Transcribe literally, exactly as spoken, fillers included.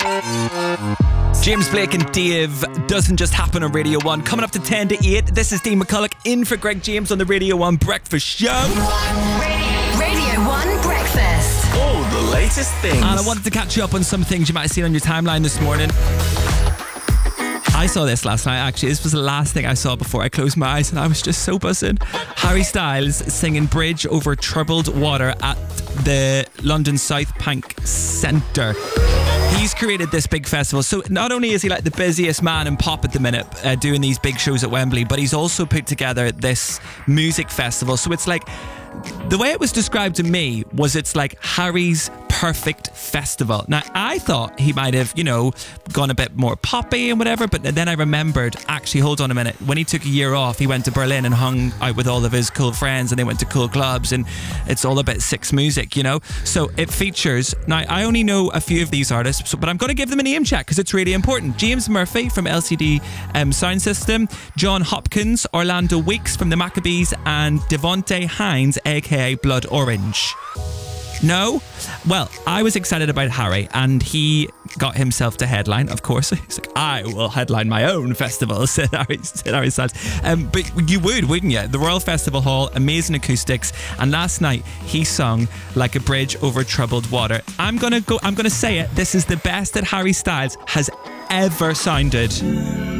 James Blake and Dave doesn't just happen on Radio one. Coming up to ten to eight, this is Dean McCulloch in for Greg James on the Radio one Breakfast Show. Radio, Radio one Breakfast. All the latest things. And I wanted to catch you up on some things you might have seen on your timeline this morning. I saw this last night, actually. This was the last thing I saw before I closed my eyes, and I was just so buzzing. Harry Styles singing Bridge Over Troubled Water at the London South Bank Centre. He's created this big festival. So not only is he like the busiest man in pop at the minute, uh, doing these big shows at Wembley, but he's also put together this music festival. So it's like, the way it was described to me was it's like Harry's perfect festival. Now, I thought he might have, you know, gone a bit more poppy and whatever, but then I remembered, actually, hold on a minute, when he took a year off, he went to Berlin and hung out with all of his cool friends, and they went to cool clubs, and it's all a bit six music, you know? So it features, now I only know a few of these artists, but I'm going to give them a name check because it's really important. James Murphy from L C D um, Sound System, John Hopkins, Orlando Weeks from the Maccabees, and Devonte Hines, aka Blood Orange. No? Well, I was excited about Harry, and he got himself to headline, of course. He's like, I will headline my own festival, said Harry, said Harry Styles. Um, but you would, wouldn't you? The Royal Festival Hall, amazing acoustics, and last night he sung Like a Bridge Over Troubled Water. I'm gonna go, I'm gonna say it, this is the best that Harry Styles has ever sounded.